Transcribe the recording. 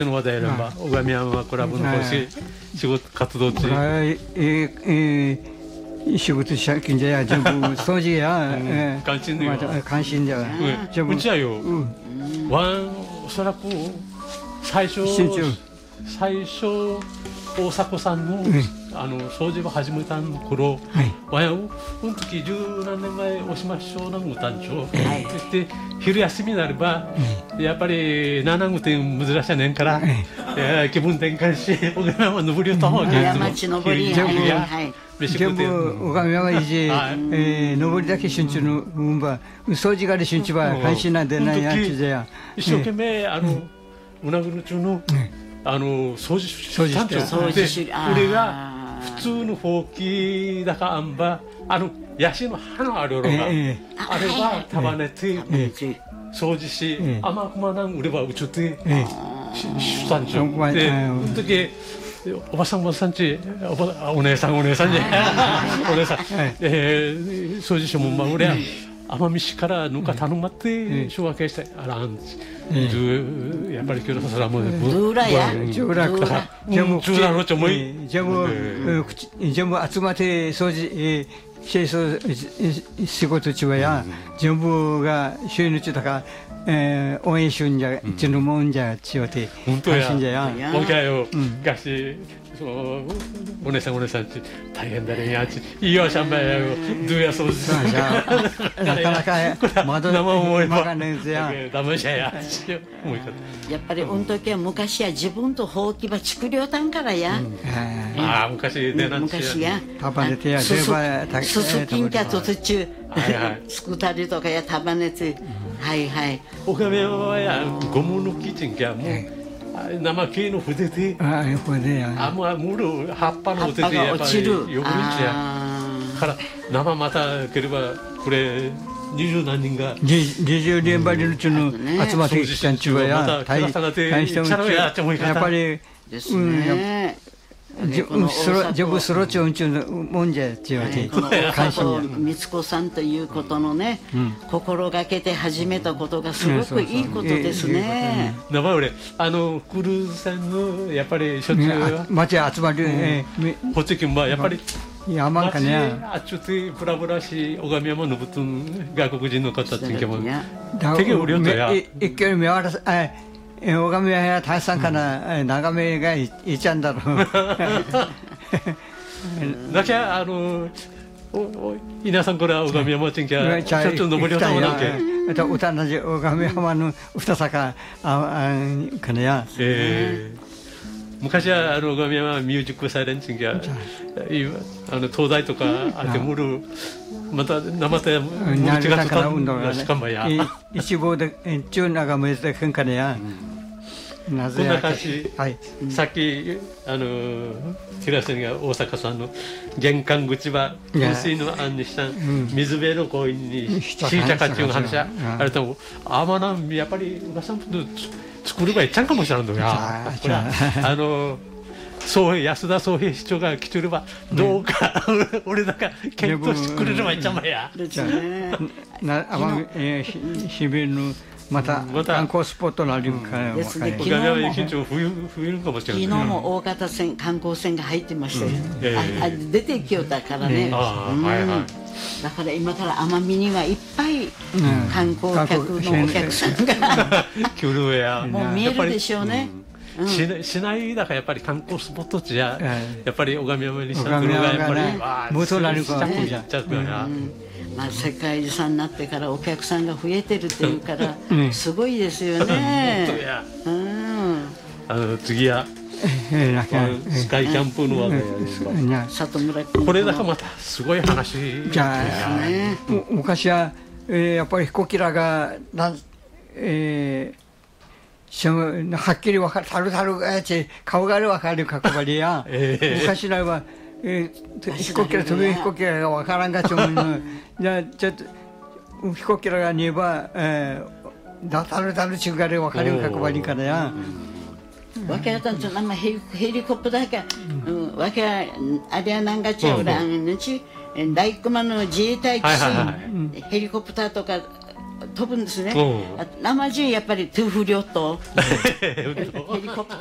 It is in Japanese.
の話題は小上山クラブの仕事活動中。 仕事しゃきんじゃや全部掃除や関心だよ。 うちはよ。おそらく最初大迫さんの掃除を始めた頃、わやうんとき十何年前おしましょうなぐたんちょ。で昼休みになればやっぱり七ぐて珍しいねんから気分転換しおがま登りをたほうけ山地登りや。 全部おかみは이제登りだけ春中の掃除がで春中は関心なんでないやつじゃ。 一生懸命うなぐる中の掃除して俺が普通のほうきだかあんばヤシの葉のあるのがあれは束ねて掃除し甘くまなん売ればうちてしたんちょでその時おばさんおばさんちお姉さんじゃお姉さん掃除してもまあ俺は奄美市からぬか頼まって小学生してあらんやっぱり今日のそらもうらや全部集まって掃除清掃仕事中はや全部が収入中だから応援しゅんじゃちのもんじゃちよて本当やおきゃよ昔お姉さんち大変だねやちいいよしゃんばやよどうやそうですなかなか窓生思いばかねずやダメじゃややっぱりうんときは昔は自分とほうきば作りょうたんからや昔でなんちや束ねてやすすきんきゃと途中作ったりとかや束ねておかめはやゴムのキッチンきゃもう生系の筆でもう葉っぱの筆でやっぱり汚れちゃうから生またければこれ20何人が 20年ばりのうちの集まってきたんちゅうはや大してもやっぱりですね自分そろちょんちゅうのもんじゃちゅうて関心や光子さんということのね心がけて始めたことがすごくいいことですね。 名前俺クルーズさんのやっぱりしょっちゅう町集まるこっちきもやっぱり山かねあっちゅうてブラブラし拝み山登って外国人の方ちんけも手が売りよったや一挙に見渡す大神は大さんから眺めがいいちゃんだろう。 だけ稲さんから大神山ちんきゃしょっちゅう登りよったもんなんけ。 歌なじ大神山の二坂かねや。 昔は大神山ミュージックサイレンチンきゃ東大とかあってむるまた生でなるだから運動がしかもや一望で中長めでくんかねや。 こんな感じ、さっき平瀬が大阪さんの玄関口は噴水の案にした水辺の公園にしいちゃかっていう話はあれともあまなやっぱり浦さんと作るばいちゃんかもしれんのやこれ安田宗平市長が来てればどうか俺だから検討してくれればいちゃんまや日々のまた観光スポットのあるかですね。 昨日も大型船観光船が入ってましたよ。出てきよったからね。だから今から奄美にはいっぱい観光客のお客さんがもう見えるでしょうね。 市内だからやっぱり観光スポット地ややっぱり小上山にしたところがやっぱり元なるかまあ世界遺産になってからお客さんが増えてるっていうからすごいですよね。 次はスカイキャンプの里村これだからまたすごい話じゃあ昔はやっぱり飛行機らがはっきり分かるたる顔が分かるかこばりや昔らは飛行機ら飛び飛行機らが分からんがちょものじゃあちょっと飛行機らがにえばたるたるちゅうがで分かるかこばりからやわけあったんちゃなヘリコプターかわけあれはなんかちゃうらんち大熊の自衛隊基地ヘリコプターとか飛ぶんですね。あと生地やっぱりトゥーフリョとヘリコプタ